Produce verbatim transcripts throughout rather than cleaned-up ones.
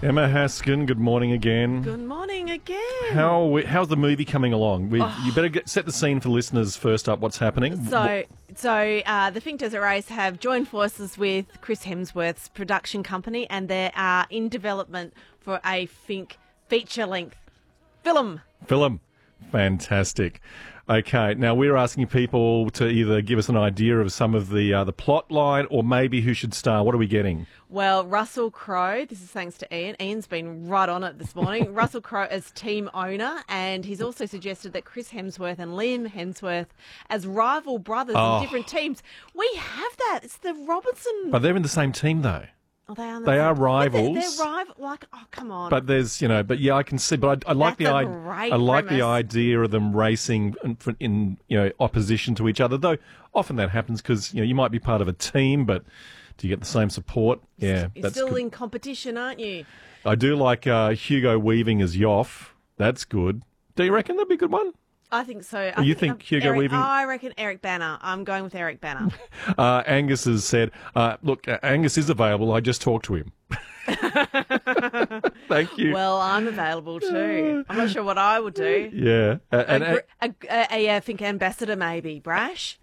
Emma Haskin, good morning again. Good morning again. How we- how's the movie coming along? We, oh. You better get, set the scene for listeners first up. What's happening? So, so uh, the Finke Desert Race have joined forces with Chris Hemsworth's production company, and they are in development for a Finke feature-length film. Film. Fantastic. Okay, now we're asking people to either give us an idea of some of the uh, the plot line or maybe who should star. What are we getting? Well, Russell Crowe, this is thanks to Ian. Ian's been right on it this morning. Russell Crowe as team owner, and he's also suggested that Chris Hemsworth and Liam Hemsworth as rival brothers oh. in different teams. We have that. It's the Robinson. But they're in the same team, though. Oh, they are, they are rivals. They're, they're rival. Like, oh, come on. But there's, you know, but yeah, I can see. But I, I like That's the a idea. great I like premise. the idea of them racing in, in, you know, opposition to each other. Though often that happens because you know you might be part of a team, but do you get the same support? Yeah, you're that's still good. in competition, aren't you? I do like uh, Hugo Weaving as Yoff. That's good. Do you reckon that'd be a good one? I think so. I you think, think Hugo Eric, Weaving? I reckon Eric Banner. I'm going with Eric Banner. uh, Angus has said, uh, look, uh, Angus is available. I just talked to him. Thank you. Well, I'm available too. I'm not sure what I would do. Yeah. Uh, and a, a, a, a, a Finke ambassador, maybe. Brash?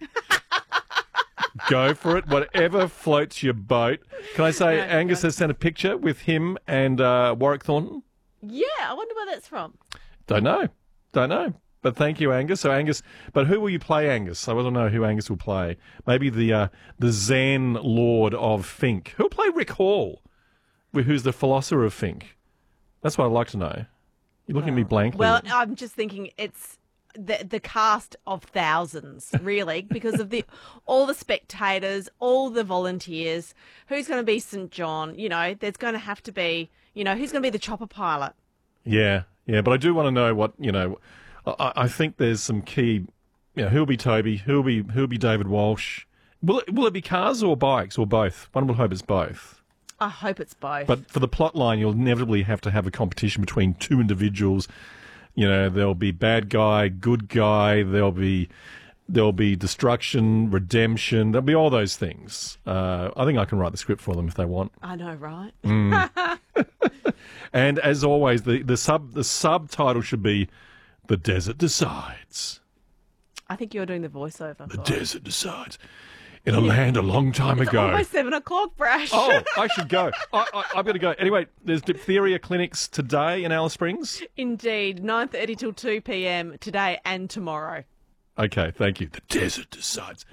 Go for it. Whatever floats your boat. Can I say, no, Angus has sent a picture with him and uh, Warwick Thornton? Yeah. I wonder where that's from. Don't know. Don't know. But thank you, Angus. So Angus, but who will you play, Angus? I want to know who Angus will play. Maybe the uh, the Zen Lord of Finke. Who'll play Rick Hall? Who's the philosopher of Finke? That's what I'd like to know. You're looking oh. at me blankly. Well, I'm just thinking it's the the cast of thousands, really, because of the all the spectators, all the volunteers. Who's going to be Saint John? You know, there's going to have to be. You know, who's going to be the chopper pilot? Yeah, yeah. But I do want to know what you know. I, I think there's some key. You know, who'll be Toby? Who'll be who'll be David Walsh? Will it, will it be cars or bikes or both? One would hope it's both. I hope it's both. But for the plot line, you'll inevitably have to have a competition between two individuals. You know, there'll be bad guy, good guy. There'll be there'll be destruction, redemption. There'll be all those things. Uh, I think I can write the script for them if they want. I know, right? Mm. And as always, the the sub the subtitle should be "The Desert Decides." I think you're doing the voiceover. The desert decides. In a land a long time it's ago. It's almost seven o'clock, Brash. Oh, I should go. I, I, I've got to go. Anyway, there's diphtheria clinics today in Alice Springs. Indeed, nine thirty till two p.m. today and tomorrow. Okay, thank you. The desert decides.